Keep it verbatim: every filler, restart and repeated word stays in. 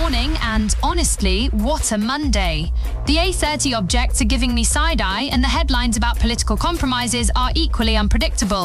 morning, and honestly, what a Monday. The A thirty objects are giving me side-eye, and the headlines about political compromises are equally unpredictable.